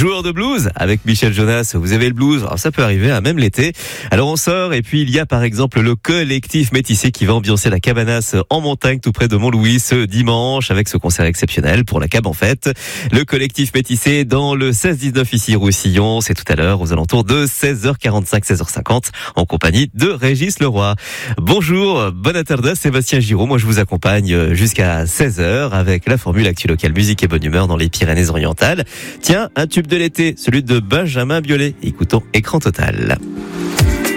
Joueur de blues avec Michel Jonas. Vous avez le blues, alors ça peut arriver, même l'été. Alors on sort et puis il y a par exemple le collectif Métissé qui va ambiancer la Cabanas en montagne tout près de Montlouis ce dimanche avec ce concert exceptionnel pour la Cab en fête. Le collectif Métissé dans le 16-19 ici Roussillon, c'est tout à l'heure aux alentours de 16h45, 16h50 en compagnie de Régis Leroy. Bonjour, bonne tarde, Sébastien Giraud. Moi je vous accompagne jusqu'à 16h avec la formule Actu Locale, musique et bonne humeur dans les Pyrénées-Orientales. Tiens, un tube de l'été, celui de Benjamin Biolay. Écoutons Écran Total.